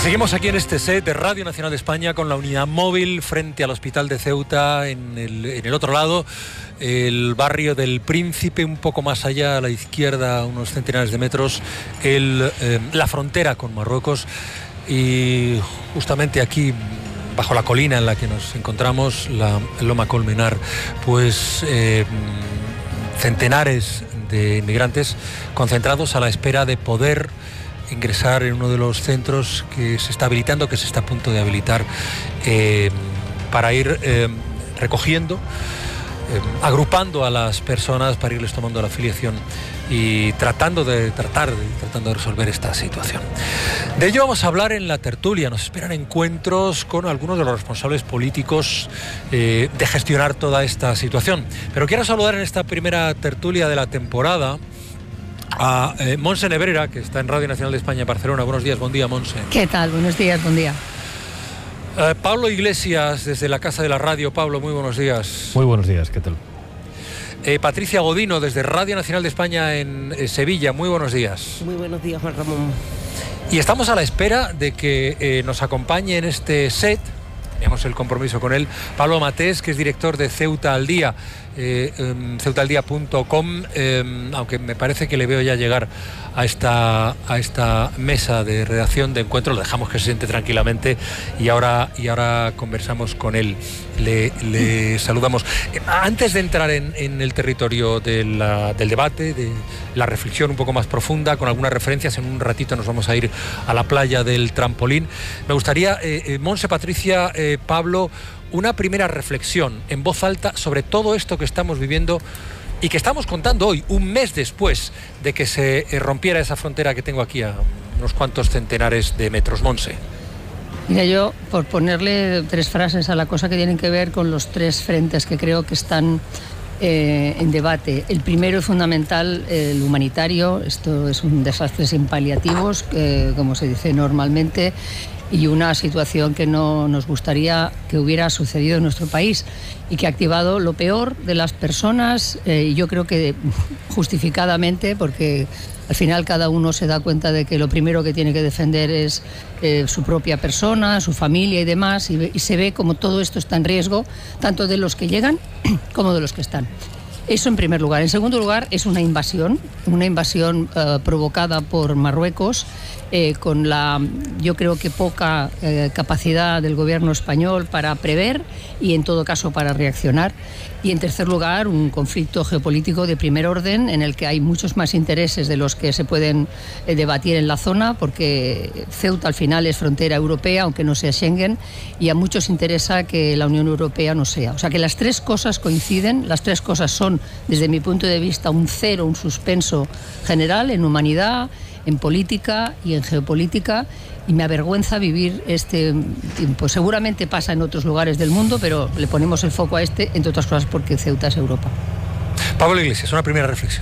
Seguimos aquí en este set de Radio Nacional de España con la unidad móvil frente al Hospital de Ceuta, en el otro lado, el barrio del Príncipe, un poco más allá a la izquierda, unos centenares de metros, la frontera con Marruecos, y justamente aquí, bajo la colina en la que nos encontramos, la Loma Colmenar, pues centenares de inmigrantes concentrados a la espera de poder ingresar en uno de los centros que se está habilitando, que se está a punto de habilitar, para ir recogiendo, agrupando a las personas para irles tomando la afiliación y tratando de resolver esta situación. De ello vamos a hablar en la tertulia. Nos esperan encuentros con algunos de los responsables políticos de gestionar toda esta situación. Pero quiero saludar en esta primera tertulia de la temporada a Montse Nebrera, que está en Radio Nacional de España, Barcelona. Buenos días, buen día, Montse. ¿Qué tal? Buenos días, buen día. Pablo Iglesias, desde la Casa de la Radio. Pablo, muy buenos días. Muy buenos días, ¿qué tal? Patricia Godino, desde Radio Nacional de España en Sevilla. Muy buenos días. Muy buenos días, Juan Ramón. Y estamos a la espera de que nos acompañe en este set, tenemos el compromiso con él, Pablo Matés, que es director de Ceuta al Día, ceutaldía.com, aunque me parece que le veo ya llegar a esta mesa de redacción de encuentro. Lo dejamos que se siente tranquilamente y ahora conversamos con él. Le saludamos. Antes de entrar en el territorio del debate, de la reflexión un poco más profunda, con algunas referencias, en un ratito nos vamos a ir a la playa del Trampolín. Me gustaría, Montse, Patricia, Pablo, una primera reflexión en voz alta sobre todo esto que estamos viviendo y que estamos contando hoy, un mes después de que se rompiera esa frontera que tengo aquí a unos cuantos centenares de metros. Montse. Mira, yo, por ponerle tres frases a la cosa que tienen que ver con los tres frentes que creo que están en debate. El primero es fundamental, el humanitario. Esto es un desastre sin paliativos, como se dice normalmente, y una situación que no nos gustaría que hubiera sucedido en nuestro país y que ha activado lo peor de las personas, y yo creo que justificadamente, porque al final cada uno se da cuenta de que lo primero que tiene que defender es su propia persona, su familia y demás, y se ve como todo esto está en riesgo, tanto de los que llegan como de los que están. Eso en primer lugar. En segundo lugar, es una invasión provocada por Marruecos, con yo creo que poca capacidad del gobierno español para prever y en todo caso para reaccionar. Y en tercer lugar, un conflicto geopolítico de primer orden en el que hay muchos más intereses de los que se pueden debatir en la zona, porque Ceuta al final es frontera europea, aunque no sea Schengen, y a muchos interesa que la Unión Europea no sea. O sea que las tres cosas coinciden, las tres cosas son, desde mi punto de vista, un cero, un suspenso general en humanidad, en política y en geopolítica, y me avergüenza vivir este tiempo. Seguramente pasa en otros lugares del mundo, pero le ponemos el foco a este, entre otras cosas, porque Ceuta es Europa. Pablo Iglesias, una primera reflexión.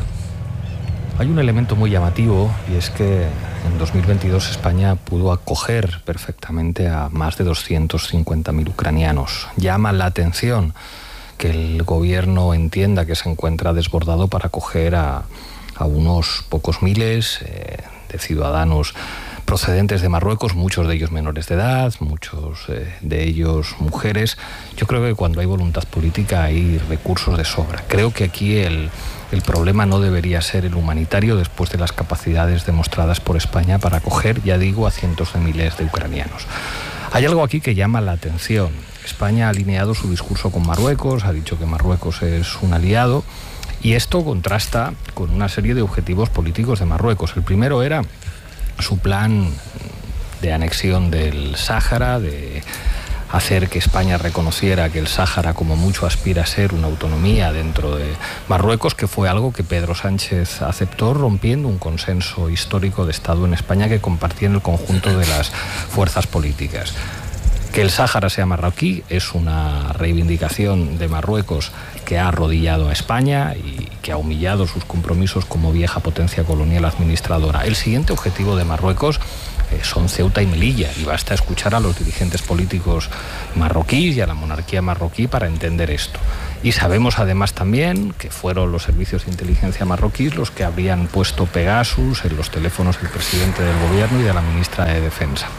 Hay un elemento muy llamativo, y es que en 2022 España pudo acoger perfectamente a más de 250.000 ucranianos. Llama la atención que el gobierno entienda que se encuentra desbordado para acoger a unos pocos miles de ciudadanos procedentes de Marruecos, muchos de ellos menores de edad, muchos de ellos mujeres. Yo creo que cuando hay voluntad política hay recursos de sobra. Creo que aquí el problema no debería ser el humanitario, después de las capacidades demostradas por España para acoger, ya digo, a cientos de miles de ucranianos. Hay algo aquí que llama la atención. España ha alineado su discurso con Marruecos, ha dicho que Marruecos es un aliado, y esto contrasta con una serie de objetivos políticos de Marruecos. El primero era su plan de anexión del Sáhara, de hacer que España reconociera que el Sáhara como mucho aspira a ser una autonomía dentro de Marruecos, que fue algo que Pedro Sánchez aceptó, rompiendo un consenso histórico de Estado en España que compartían el conjunto de las fuerzas políticas. Que el Sáhara sea marroquí es una reivindicación de Marruecos que ha arrodillado a España y que ha humillado sus compromisos como vieja potencia colonial administradora. El siguiente objetivo de Marruecos son Ceuta y Melilla, y basta escuchar a los dirigentes políticos marroquíes y a la monarquía marroquí para entender esto. Y sabemos además también que fueron los servicios de inteligencia marroquíes los que habrían puesto Pegasus en los teléfonos del presidente del gobierno y de la ministra de Defensa.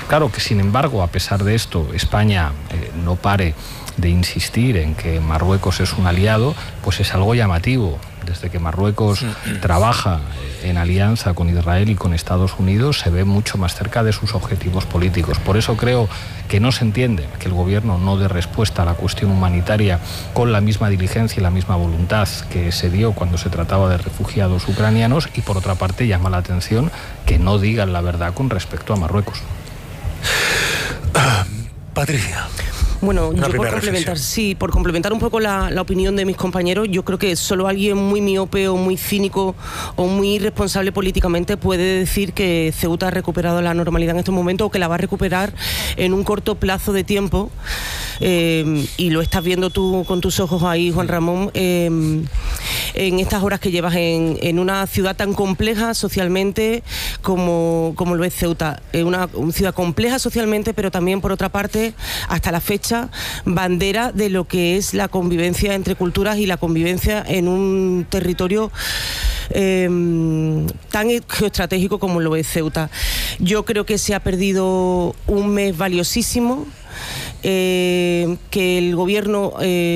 Claro que, sin embargo, a pesar de esto, España no pare de insistir en que Marruecos es un aliado, pues es algo llamativo. Desde que Marruecos trabaja en alianza con Israel y con Estados Unidos, se ve mucho más cerca de sus objetivos políticos. Por eso creo que no se entiende que el gobierno no dé respuesta a la cuestión humanitaria con la misma diligencia y la misma voluntad que se dio cuando se trataba de refugiados ucranianos, y por otra parte llama la atención que no digan la verdad con respecto a Marruecos. Patricia. Bueno, yo por complementar un poco la opinión de mis compañeros, yo creo que solo alguien muy miope o muy cínico o muy irresponsable políticamente puede decir que Ceuta ha recuperado la normalidad en estos momentos o que la va a recuperar en un corto plazo de tiempo. Y lo estás viendo tú con tus ojos ahí, Juan Ramón, en estas horas que llevas en una ciudad tan compleja socialmente como lo es Ceuta. Una ciudad compleja socialmente, pero también, por otra parte, hasta la fecha, bandera de lo que es la convivencia entre culturas y la convivencia en un territorio tan geoestratégico como lo es Ceuta. Yo creo que se ha perdido un mes valiosísimo, que el gobierno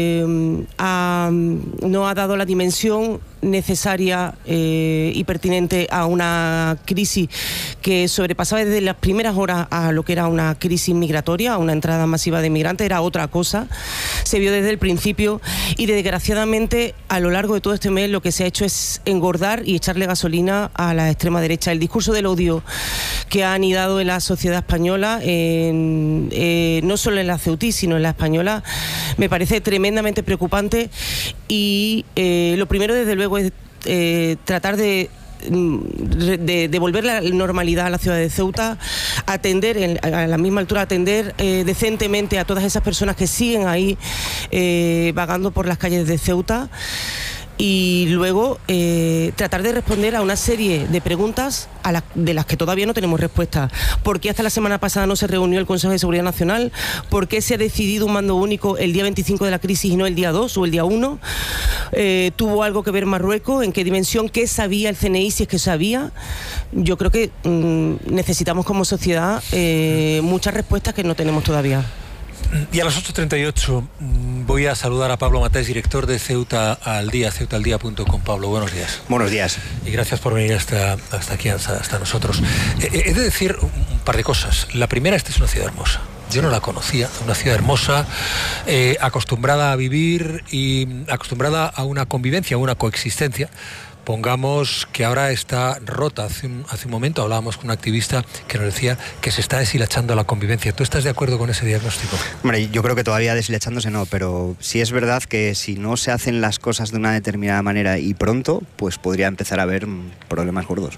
no ha dado la dimensión necesaria y pertinente a una crisis que sobrepasaba desde las primeras horas a lo que era una crisis migratoria, a una entrada masiva de migrantes. Era otra cosa, se vio desde el principio, y desgraciadamente a lo largo de todo este mes lo que se ha hecho es engordar y echarle gasolina a la extrema derecha. El discurso del odio que ha anidado en la sociedad española, no solo en la ceutí, sino en la española, me parece tremendamente preocupante, y lo primero, desde luego, es tratar de devolver la normalidad a la ciudad de Ceuta, atender a la misma altura, atender decentemente a todas esas personas que siguen ahí vagando por las calles de Ceuta, y luego tratar de responder a una serie de preguntas de las que todavía no tenemos respuesta. ¿Por qué hasta la semana pasada no se reunió el Consejo de Seguridad Nacional? ¿Por qué se ha decidido un mando único el día 25 de la crisis y no el día 2 o el día 1? ¿Tuvo algo que ver Marruecos? ¿En qué dimensión? ¿Qué sabía el CNI, si es que sabía? Yo creo que necesitamos como sociedad muchas respuestas que no tenemos todavía. Y a las 8:38 voy a saludar a Pablo Matés, director de Ceuta al Día, ceutaldía.com. Pablo, buenos días. Buenos días. Y gracias por venir hasta aquí, hasta nosotros. He de decir un par de cosas. La primera, esta es una ciudad hermosa. Yo no la conocía, una ciudad hermosa, acostumbrada a vivir y acostumbrada a una convivencia, a una coexistencia. Pongamos que ahora está rota. Hace un momento hablábamos con un activista que nos decía que se está deshilachando la convivencia. ¿Tú estás de acuerdo con ese diagnóstico? Hombre, yo creo que todavía deshilachándose no, pero sí es verdad que si no se hacen las cosas de una determinada manera y pronto, pues podría empezar a haber problemas gordos.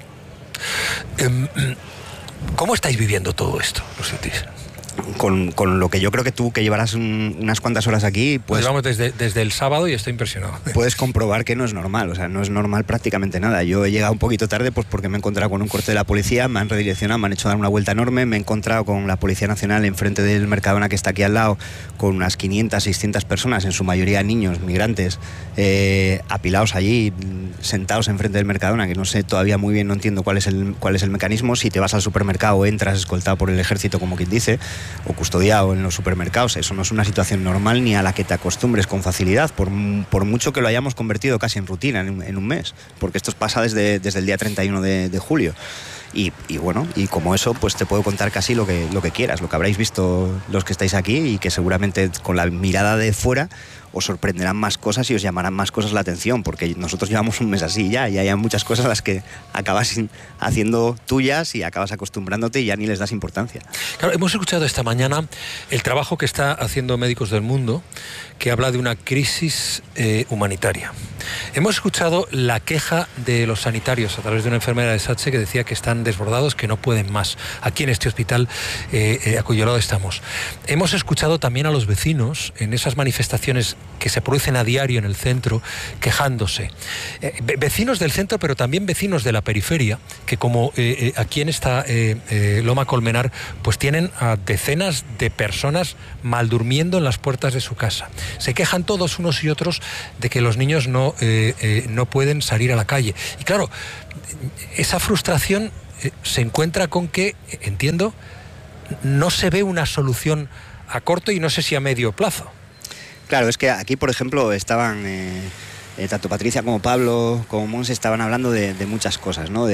¿Cómo estáis viviendo todo esto, los ceutíes? Con lo que yo creo que tú, que llevarás unas cuantas horas aquí, pues vamos desde el sábado y estoy impresionado. Puedes comprobar que no es normal, o sea, no es normal prácticamente nada. Yo he llegado un poquito tarde pues porque me he encontrado con un corte de la policía, me han redireccionado, me han hecho dar una vuelta enorme, me he encontrado con la Policía Nacional enfrente del Mercadona, que está aquí al lado, con unas 500, 600 personas, en su mayoría niños, migrantes, apilados allí, sentados enfrente del Mercadona, que no sé todavía muy bien, no entiendo cuál es el mecanismo. Si te vas al supermercado, entras escoltado por el ejército, como quien dice, o custodiado en los supermercados. Eso no es una situación normal ni a la que te acostumbres con facilidad, por mucho que lo hayamos convertido casi en rutina en un mes, porque esto pasa desde el día 31 de julio. Y bueno, y como eso, pues te puedo contar casi lo que quieras, lo que habréis visto los que estáis aquí, y que seguramente con la mirada de fuera os sorprenderán más cosas y os llamarán más cosas la atención, porque nosotros llevamos un mes así ya, y hay muchas cosas a las que acabas haciendo tuyas y acabas acostumbrándote y ya ni les das importancia. Claro, hemos escuchado esta mañana el trabajo que está haciendo Médicos del Mundo, que habla de una crisis humanitaria. Hemos escuchado la queja de los sanitarios a través de una enfermera de SATSE que decía que están desbordados, que no pueden más, aquí en este hospital a cuyo lado estamos. Hemos escuchado también a los vecinos en esas manifestaciones que se producen a diario en el centro, quejándose. Vecinos del centro, pero también vecinos de la periferia, que como aquí en esta Loma Colmenar, pues tienen a decenas de personas maldurmiendo en las puertas de su casa. Se quejan todos unos y otros de que los niños no pueden salir a la calle. Y claro, esa frustración se encuentra con que, entiendo, no se ve una solución a corto y no sé si a medio plazo. Claro, es que aquí, por ejemplo, estaban tanto Patricia como Pablo como Mons estaban hablando de muchas cosas, ¿no?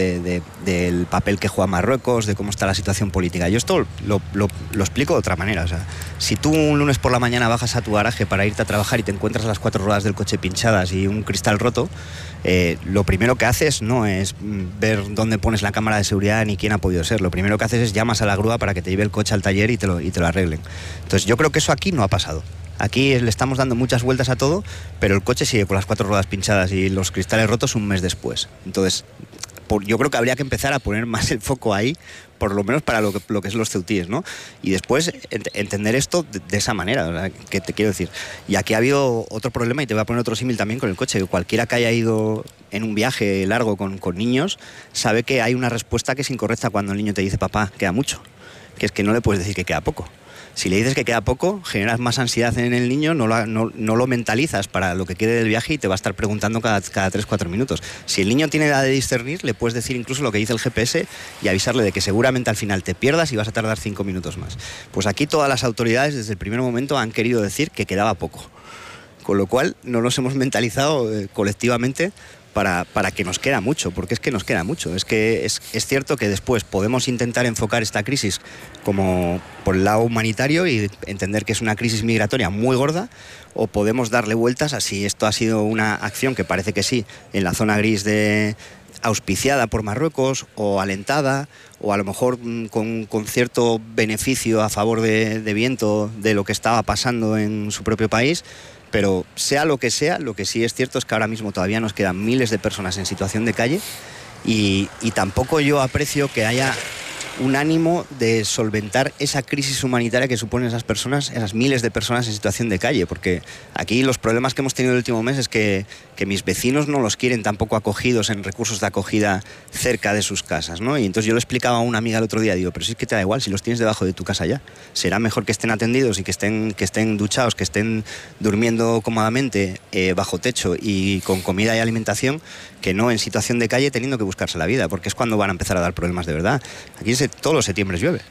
Del papel que juega Marruecos, de cómo está la situación política. Yo esto lo explico de otra manera. O sea, si tú un lunes por la mañana bajas a tu garaje para irte a trabajar y te encuentras las 4 ruedas del coche pinchadas y un cristal roto, lo primero que haces no es ver dónde pones la cámara de seguridad ni quién ha podido ser. Lo primero que haces es llamas a la grúa para que te lleve el coche al taller y te lo arreglen. Entonces yo creo que eso aquí no ha pasado. Aquí le estamos dando muchas vueltas a todo, pero el coche sigue con las 4 ruedas pinchadas y los cristales rotos un mes después. Entonces, yo creo que habría que empezar a poner más el foco ahí, por lo menos para lo que es los ceutíes, ¿no? Y después entender esto de esa manera, ¿verdad? Que te quiero decir. Y aquí ha habido otro problema, y te voy a poner otro símil también con el coche. Cualquiera que haya ido en un viaje largo con niños sabe que hay una respuesta que es incorrecta cuando el niño te dice, papá, queda mucho. Que es que no le puedes decir que queda poco. Si le dices que queda poco, generas más ansiedad en el niño, no lo mentalizas para lo que quede del viaje y te va a estar preguntando cada 3-4 minutos. Si el niño tiene edad de discernir, le puedes decir incluso lo que dice el GPS y avisarle de que seguramente al final te pierdas y vas a tardar 5 minutos más. Pues aquí todas las autoridades desde el primer momento han querido decir que quedaba poco. Con lo cual no nos hemos mentalizado colectivamente para que nos queda mucho, porque es que nos queda mucho. Es que es cierto que después podemos intentar enfocar esta crisis como por el lado humanitario y entender que es una crisis migratoria muy gorda, o podemos darle vueltas a si esto ha sido una acción que parece que sí, en la zona gris auspiciada por Marruecos o alentada, o a lo mejor con cierto beneficio a favor de viento de lo que estaba pasando en su propio país. Pero sea, lo que sí es cierto es que ahora mismo todavía nos quedan miles de personas en situación de calle y tampoco yo aprecio que haya un ánimo de solventar esa crisis humanitaria que suponen esas personas, esas miles de personas en situación de calle, porque aquí los problemas que hemos tenido el último mes es que mis vecinos no los quieren tampoco acogidos en recursos de acogida cerca de sus casas, ¿no? Y entonces yo le explicaba a una amiga el otro día, digo, pero si es que te da igual, si los tienes debajo de tu casa ya, será mejor que estén atendidos y que estén duchados, que estén durmiendo cómodamente bajo techo y con comida y alimentación, que no en situación de calle teniendo que buscarse la vida, porque es cuando van a empezar a dar problemas de verdad. Aquí todos los septiembre llueve.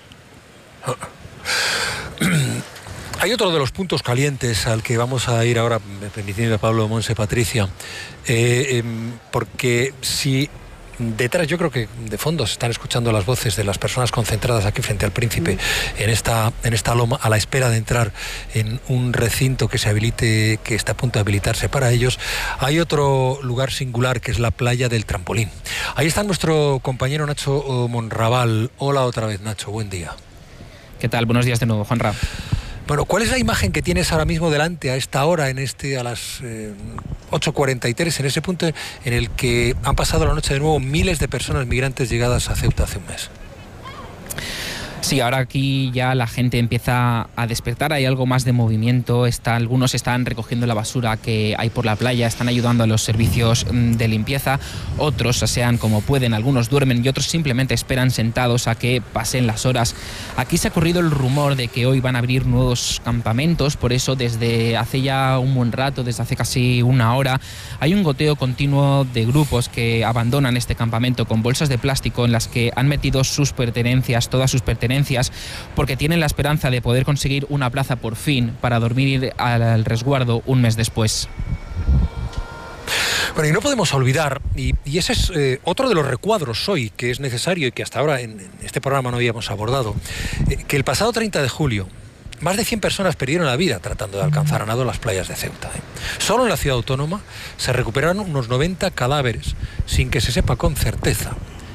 Hay otro de los puntos calientes al que vamos a ir ahora, permitiendo a Pablo, Monse, Patricia, porque si detrás, yo creo que de fondo se están escuchando las voces de las personas concentradas aquí frente al Príncipe, en esta loma, a la espera de entrar en un recinto que se habilite, que está a punto de habilitarse para ellos. Hay otro lugar singular que es la playa del Trampolín. Ahí está nuestro compañero Nacho Monraval. Hola otra vez, Nacho, buen día. ¿Qué tal? Buenos días de nuevo, Juanra. Bueno, ¿cuál es la imagen que tienes ahora mismo delante a esta hora, a las 8:43, en ese punto en el que han pasado la noche de nuevo miles de personas migrantes llegadas a Ceuta hace un mes? Sí, ahora aquí ya la gente empieza a despertar, hay algo más de movimiento, algunos están recogiendo la basura que hay por la playa, están ayudando a los servicios de limpieza, otros asean como pueden, algunos duermen y otros simplemente esperan sentados a que pasen las horas. Aquí se ha corrido el rumor de que hoy van a abrir nuevos campamentos, por eso desde hace ya un buen rato, desde hace casi una hora, hay un goteo continuo de grupos que abandonan este campamento con bolsas de plástico en las que han metido sus pertenencias, todas sus pertenencias, porque tienen la esperanza de poder conseguir una plaza por fin para dormir al resguardo un mes después. Bueno, y no podemos olvidar, y ese es otro de los recuadros hoy que es necesario y que hasta ahora en este programa no habíamos abordado, que el pasado 30 de julio más de 100 personas perdieron la vida tratando de alcanzar a nado las playas de Ceuta. Solo en la ciudad autónoma se recuperaron unos 90 cadáveres sin que se sepa con certeza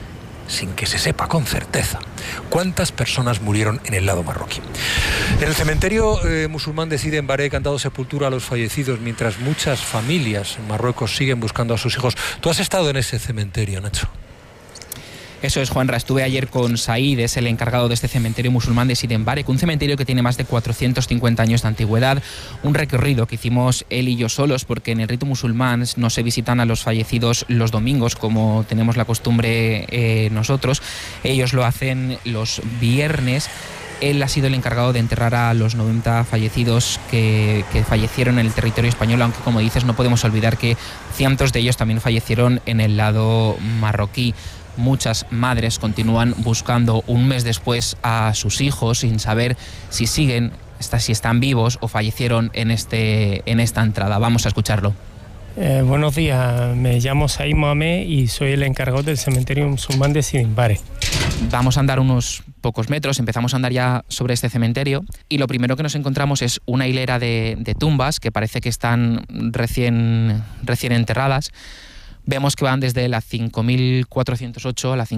cuántas personas murieron en el lado marroquí. En el cementerio musulmán de Sidi en Barek han dado sepultura a los fallecidos, mientras muchas familias en Marruecos siguen buscando a sus hijos. ¿Tú has estado en ese cementerio, Nacho? Eso es, Juanra. Estuve ayer con Said, es el encargado de este cementerio musulmán de Sidi en Barek, un cementerio que tiene más de 450 años de antigüedad. Un recorrido que hicimos él y yo solos, porque en el rito musulmán no se visitan a los fallecidos los domingos, como tenemos la costumbre nosotros. Ellos lo hacen los viernes. Él ha sido el encargado de enterrar a los 90 fallecidos que fallecieron en el territorio español, aunque, como dices, no podemos olvidar que cientos de ellos también fallecieron en el lado marroquí. muchas madres continúan buscando un mes después a sus hijos sin saber si si están vivos o fallecieron en esta entrada. Vamos a escucharlo. Buenos días, me llamo Said Mohamed y soy el encargado del cementerio musulmán de Sidimbare. Vamos a andar unos pocos metros, empezamos a andar ya sobre este cementerio y lo primero que nos encontramos es una hilera de tumbas que parece que están recién enterradas. Vemos que van desde la 5.408 a la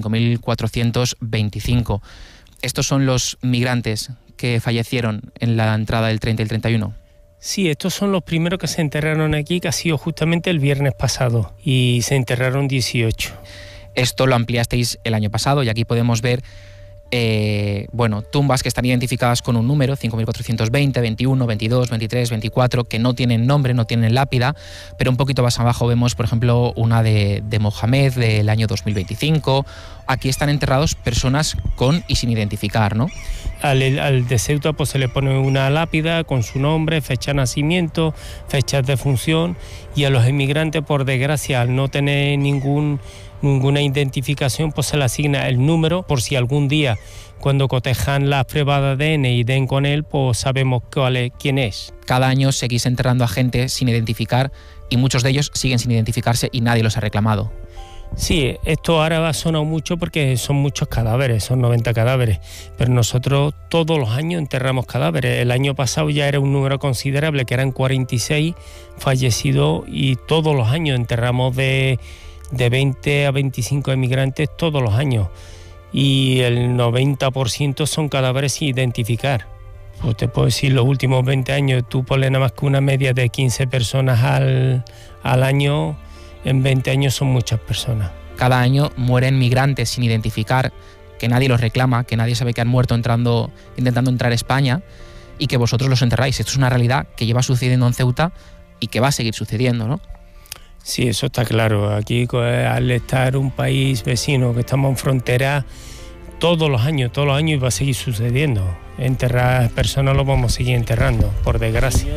5.425. Estos son los migrantes que fallecieron en la entrada del 30 y el 31. Sí, estos son los primeros que se enterraron aquí, que ha sido justamente el viernes pasado, y se enterraron 18. Esto lo ampliasteis el año pasado y aquí podemos ver tumbas que están identificadas con un número, 5.420, 21, 22, 23, 24, que no tienen nombre, no tienen lápida, pero un poquito más abajo vemos, por ejemplo, una de Mohamed del año 2025. Aquí están enterrados personas con y sin identificar, ¿no? Al de Ceuta pues se le pone una lápida con su nombre, fecha de nacimiento, fechas de función, y a los inmigrantes, por desgracia, al no tener ninguna identificación, pues se le asigna el número por si algún día, cuando cotejan las pruebas de ADN y den con él, pues sabemos quién es. Cada año seguís enterrando a gente sin identificar y muchos de ellos siguen sin identificarse y nadie los ha reclamado. Sí, esto ahora ha sonado mucho porque son muchos cadáveres, son 90 cadáveres, pero nosotros todos los años enterramos cadáveres. El año pasado ya era un número considerable, que eran 46 fallecidos, y todos los años enterramos de 20 a 25 emigrantes todos los años, y el 90% son cadáveres sin identificar. Pues te puedo decir, los últimos 20 años tú ponle nada más que una media de 15 personas al año. En 20 años son muchas personas. Cada año mueren migrantes sin identificar, que nadie los reclama, que nadie sabe que han muerto intentando entrar a España, y que vosotros los enterráis. Esto es una realidad que lleva sucediendo en Ceuta y que va a seguir sucediendo, ¿no? Sí, eso está claro. Aquí, al estar un país vecino, que estamos en frontera, todos los años y va a seguir sucediendo. Enterrar personas lo vamos a seguir enterrando, por desgracia.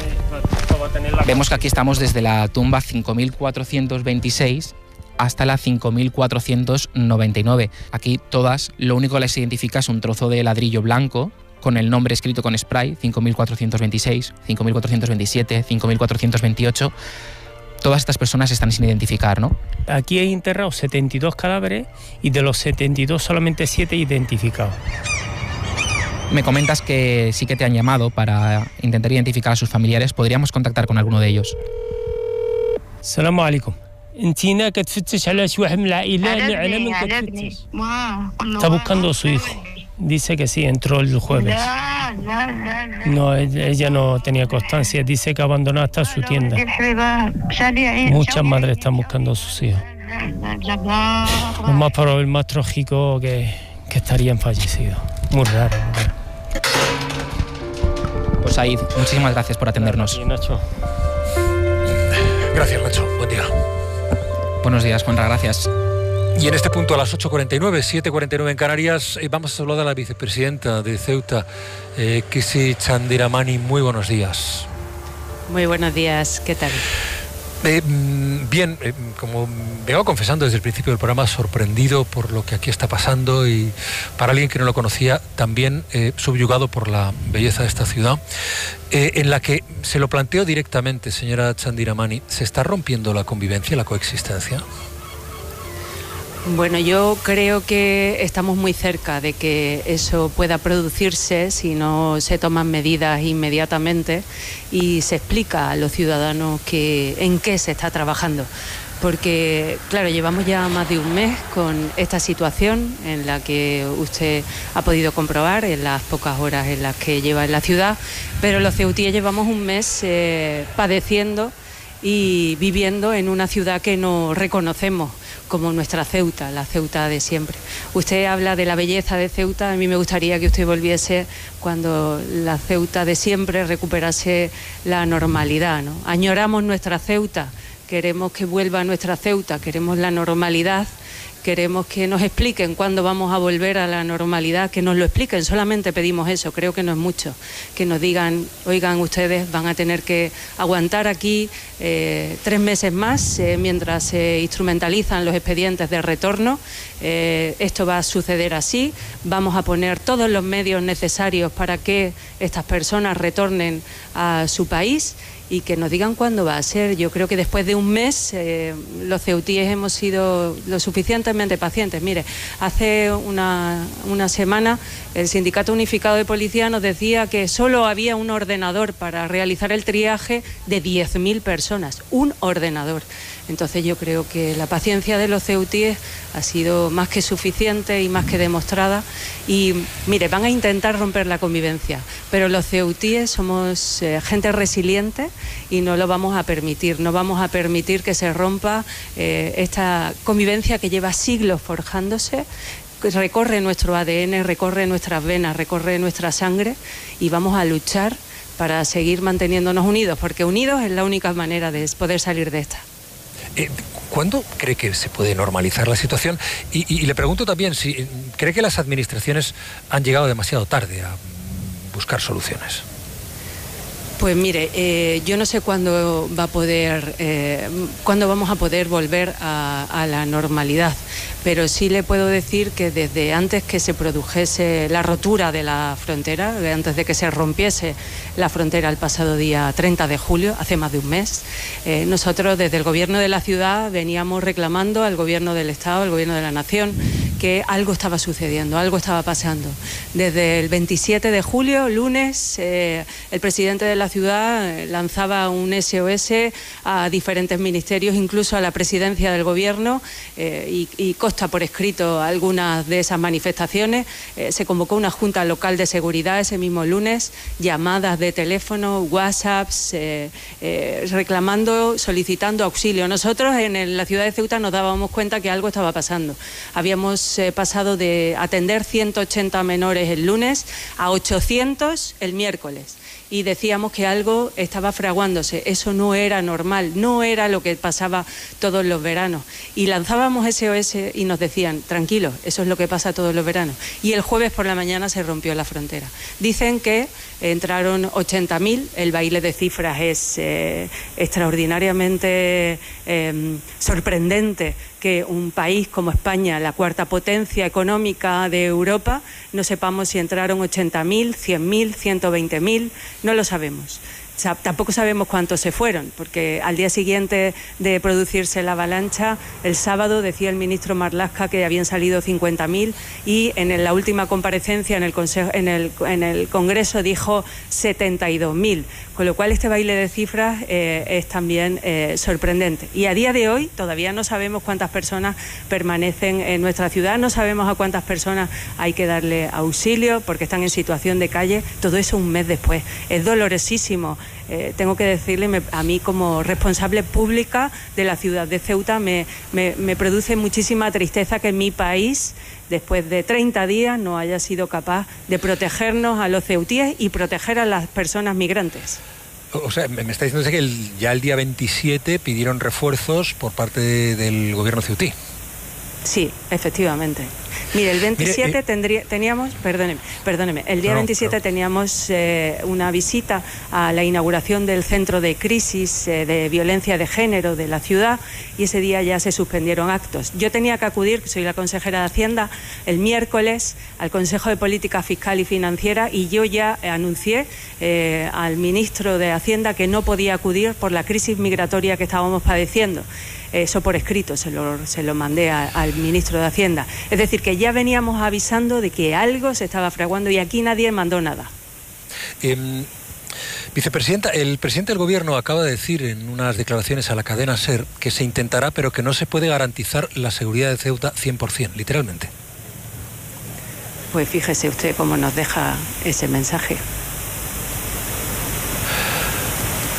Vemos que aquí estamos desde la tumba 5.426 hasta la 5.499. Aquí todas, lo único que les identifica es un trozo de ladrillo blanco con el nombre escrito con spray, 5.426, 5.427, 5.428. Todas estas personas están sin identificar, ¿no? Aquí hay enterrados 72 cadáveres y de los 72 solamente 7 identificados. Me comentas que sí que te han llamado para intentar identificar a sus familiares. ¿Podríamos contactar con alguno de ellos? Salamu alaikum. Entina كتفتش على شي واحد من العائلة اللي على من كتفتش. Está buscando a su hijo. Dice que sí, entró el jueves. No, ella no tenía constancia. Dice que abandonó hasta su tienda. Muchas madres están buscando a sus hijos. Lo más probable, más trágico, que estarían fallecidos. Muy raro. Pues Said, muchísimas gracias por atendernos. Nacho. Gracias, Nacho. Buen día. Buenos días, Juanra, gracias. Y en este punto, a las 8:49, 7:49 en Canarias, vamos a saludar a la vicepresidenta de Ceuta, Kisi Chandiramani. Muy buenos días. Muy buenos días, ¿qué tal? Bien, como vengo confesando desde el principio del programa, sorprendido por lo que aquí está pasando, y para alguien que no lo conocía, también subyugado por la belleza de esta ciudad, en la que se lo planteo directamente, señora Chandiramani, ¿se está rompiendo la convivencia, la coexistencia? Bueno, yo creo que estamos muy cerca de que eso pueda producirse si no se toman medidas inmediatamente y se explica a los ciudadanos en qué se está trabajando. Porque, claro, llevamos ya más de un mes con esta situación en la que usted ha podido comprobar en las pocas horas en las que lleva en la ciudad, pero los ceutíes llevamos un mes padeciendo y viviendo en una ciudad que no reconocemos como nuestra Ceuta, la Ceuta de siempre. Usted habla de la belleza de Ceuta, a mí me gustaría que usted volviese cuando la Ceuta de siempre recuperase la normalidad, ¿no? Añoramos nuestra Ceuta, queremos que vuelva nuestra Ceuta, queremos la normalidad queremos que nos expliquen cuándo vamos a volver a la normalidad, que nos lo expliquen, solamente pedimos eso, creo que no es mucho, que nos digan, oigan, ustedes van a tener que aguantar aquí 3 meses más mientras se instrumentalizan los expedientes de retorno, esto va a suceder así, vamos a poner todos los medios necesarios para que estas personas retornen a su país y que nos digan cuándo va a ser. Yo creo que después de un mes los ceutíes hemos sido lo suficientemente pacientes. Mire, hace una semana el Sindicato Unificado de Policía nos decía que solo había un ordenador para realizar el triaje de 10.000 personas, un ordenador. Entonces yo creo que la paciencia de los ceutíes ha sido más que suficiente y más que demostrada. Y mire, van a intentar romper la convivencia, pero los ceutíes somos gente resiliente y no lo vamos a permitir. No vamos a permitir que se rompa esta convivencia que lleva siglos forjándose, que recorre nuestro ADN, recorre nuestras venas, recorre nuestra sangre, y vamos a luchar para seguir manteniéndonos unidos, porque unidos es la única manera de poder salir de esta. ¿Cuándo cree que se puede normalizar la situación? Y le pregunto también si cree que las administraciones han llegado demasiado tarde a buscar soluciones. Pues mire, yo no sé cuándo vamos a poder volver a la normalidad, pero sí le puedo decir que desde antes que se produjese la rotura de la frontera, antes de que se rompiese la frontera el pasado día 30 de julio, hace más de un mes, nosotros desde el Gobierno de la ciudad veníamos reclamando al Gobierno del Estado, al Gobierno de la Nación, que algo estaba sucediendo, algo estaba pasando. Desde el 27 de julio, lunes, el presidente de la ciudad lanzaba un SOS a diferentes ministerios, incluso a la presidencia del Gobierno, y consta por escrito algunas de esas manifestaciones. Se convocó una junta local de seguridad ese mismo lunes, llamadas de teléfono, WhatsApps, reclamando, solicitando auxilio. Nosotros en la ciudad de Ceuta nos dábamos cuenta que algo estaba pasando. Habíamos pasado de atender 180 menores el lunes a 800 el miércoles. Y decíamos que algo estaba fraguándose, eso no era normal, no era lo que pasaba todos los veranos. Y lanzábamos SOS y nos decían, tranquilos, eso es lo que pasa todos los veranos. Y el jueves por la mañana se rompió la frontera. Dicen que entraron 80.000, el baile de cifras es extraordinariamente sorprendente que un país como España, la cuarta potencia económica de Europa, no sepamos si entraron 80.000, 100.000, 120.000, no lo sabemos. O sea, tampoco sabemos cuántos se fueron, porque al día siguiente de producirse la avalancha, el sábado decía el ministro Marlaska que habían salido 50.000 y en la última comparecencia en el Congreso dijo 72.000, con lo cual este baile de cifras es también sorprendente. Y a día de hoy todavía no sabemos cuántas personas permanecen en nuestra ciudad, no sabemos a cuántas personas hay que darle auxilio porque están en situación de calle, todo eso un mes después. Es dolorosísimo. Tengo que decirle, a mí como responsable pública de la ciudad de Ceuta me produce muchísima tristeza que mi país, después de 30 días, no haya sido capaz de protegernos a los ceutíes y proteger a las personas migrantes. O sea, me está diciendo que ya el día 27 pidieron refuerzos por parte del gobierno ceutí. Sí, efectivamente. Mire, el 27 teníamos, perdóneme, el día 27 teníamos una visita a la inauguración del centro de crisis de violencia de género de la ciudad y ese día ya se suspendieron actos. Yo tenía que acudir, soy la consejera de Hacienda, el miércoles al Consejo de Política Fiscal y Financiera y yo ya anuncié al ministro de Hacienda que no podía acudir por la crisis migratoria que estábamos padeciendo. Eso por escrito se lo mandé al ministro de Hacienda. Es decir, que ya veníamos avisando de que algo se estaba fraguando y aquí nadie mandó nada. Vicepresidenta, el presidente del Gobierno acaba de decir en unas declaraciones a la cadena SER que se intentará, pero que no se puede garantizar la seguridad de Ceuta 100%, literalmente. Pues fíjese usted cómo nos deja ese mensaje.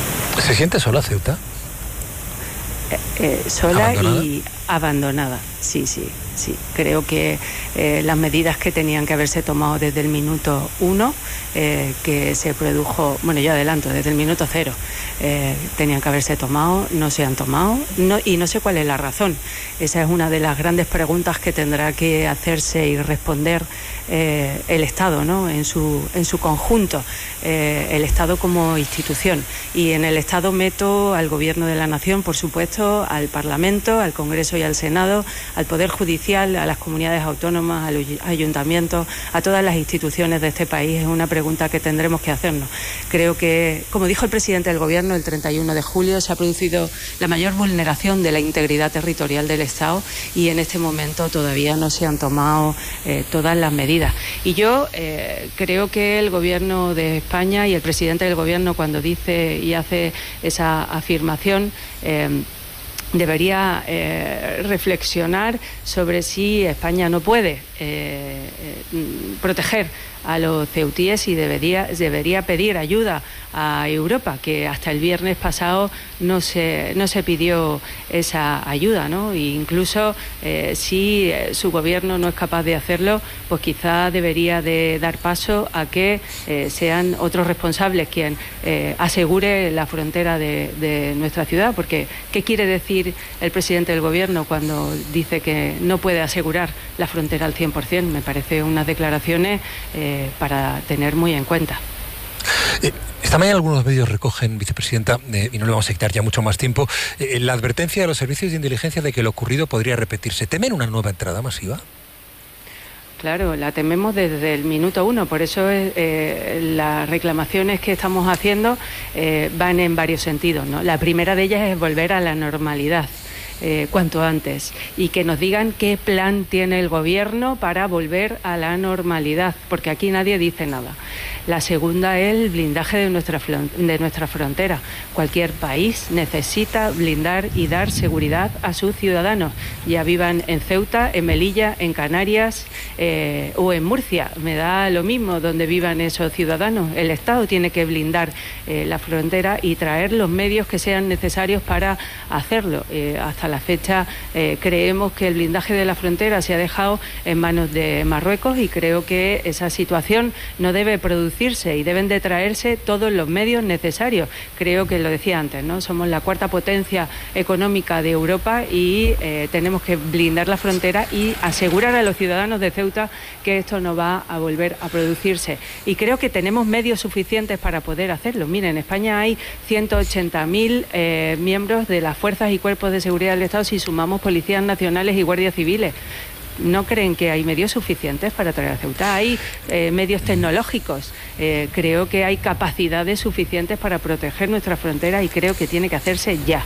¿Se siente sola Ceuta? Sola ¿Abandonada? y abandonada. Sí. Creo que las medidas que tenían que haberse tomado desde el minuto 1, que se produjo, bueno, yo adelanto, desde el minuto 0, tenían que haberse tomado, no se han tomado, y no sé cuál es la razón. Esa es una de las grandes preguntas que tendrá que hacerse y responder el Estado, ¿no? en su conjunto, el Estado como institución. Y en el Estado meto al Gobierno de la Nación, por supuesto, al Parlamento, al Congreso y al Senado, al Poder Judicial, a las comunidades autónomas, a los ayuntamientos, a todas las instituciones de este país. Es una pregunta que tendremos que hacernos. Creo que, como dijo el presidente del Gobierno, el 31 de julio se ha producido la mayor vulneración de la integridad territorial del Estado, y en este momento todavía no se han tomado todas las medidas. Y yo creo que el Gobierno de España y el presidente del Gobierno, cuando dice y hace esa afirmación, debería reflexionar sobre si España no puede proteger a los ceutíes y debería pedir ayuda a Europa, que hasta el viernes pasado no se pidió esa ayuda, ¿no? E incluso si su gobierno no es capaz de hacerlo, pues quizá debería de dar paso a que sean otros responsables quien asegure la frontera de nuestra ciudad, porque ¿qué quiere decir el presidente del gobierno cuando dice que no puede asegurar la frontera al 100%? Me parece unas declaraciones para tener muy en cuenta. Esta mañana algunos medios recogen, vicepresidenta, y no le vamos a quitar ya mucho más tiempo, la advertencia de los servicios de inteligencia de que lo ocurrido podría repetirse. ¿Temen una nueva entrada masiva? Claro, la tememos desde el minuto 1, por eso las reclamaciones que estamos haciendo van en varios sentidos, ¿no? La primera de ellas es volver a la normalidad. Cuanto antes, y que nos digan qué plan tiene el gobierno para volver a la normalidad, porque aquí nadie dice nada. La segunda es el blindaje de nuestra frontera. Cualquier país necesita blindar y dar seguridad a sus ciudadanos, ya vivan en Ceuta, en Melilla, en Canarias o en Murcia. Me da lo mismo donde vivan esos ciudadanos. El Estado tiene que blindar la frontera y traer los medios que sean necesarios para hacerlo. Hasta la fecha creemos que el blindaje de la frontera se ha dejado en manos de Marruecos, y creo que esa situación no debe producirse y deben de traerse todos los medios necesarios. Creo que lo decía antes, ¿no? Somos la cuarta potencia económica de Europa y tenemos que blindar la frontera y asegurar a los ciudadanos de Ceuta que esto no va a volver a producirse. Y creo que tenemos medios suficientes para poder hacerlo. Miren, en España hay 180.000 miembros de las fuerzas y cuerpos de seguridad del Estado si sumamos policías nacionales y guardias civiles. ¿No creen que hay medios suficientes para traer a Ceuta? Hay medios tecnológicos. Creo que hay capacidades suficientes para proteger nuestra frontera, y creo que tiene que hacerse ya.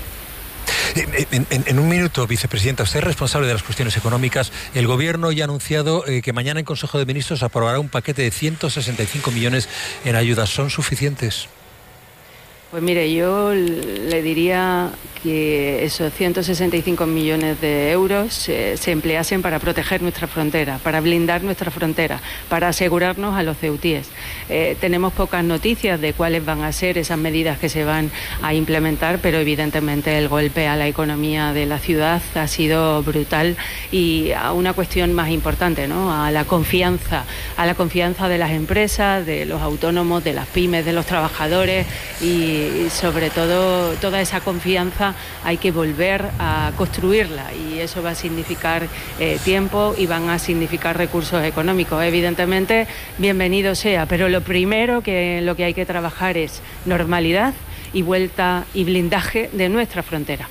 En un minuto, vicepresidenta, usted es responsable de las cuestiones económicas. El Gobierno ya ha anunciado que mañana en Consejo de Ministros aprobará un paquete de 165 millones en ayudas. ¿Son suficientes? Pues mire, yo le diría que esos 165 millones de euros se empleasen para proteger nuestra frontera, para blindar nuestra frontera, para asegurarnos a los ceutíes. Tenemos pocas noticias de cuáles van a ser esas medidas que se van a implementar, pero evidentemente el golpe a la economía de la ciudad ha sido brutal, y a una cuestión más importante, ¿no? A la confianza de las empresas, de los autónomos, de las pymes, de los trabajadores, y sobre todo toda esa confianza hay que volver a construirla, y eso va a significar tiempo y van a significar recursos económicos. Evidentemente, bienvenido sea, pero lo primero lo que hay que trabajar es normalidad y vuelta y blindaje de nuestra frontera.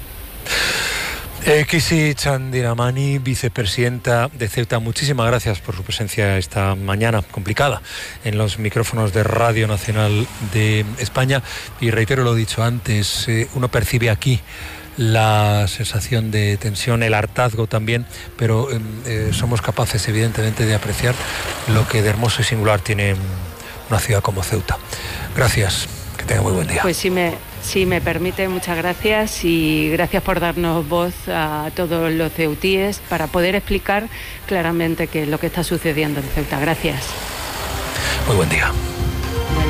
Kisi Chandiramani, vicepresidenta de Ceuta, muchísimas gracias por su presencia esta mañana complicada en los micrófonos de Radio Nacional de España. Y reitero lo dicho antes, uno percibe aquí la sensación de tensión, el hartazgo también, pero somos capaces evidentemente de apreciar lo que de hermoso y singular tiene una ciudad como Ceuta. Gracias, que tenga muy buen día. Pues si me permite, muchas gracias, y gracias por darnos voz a todos los ceutíes para poder explicar claramente qué es lo que está sucediendo en Ceuta. Gracias. Muy buen día.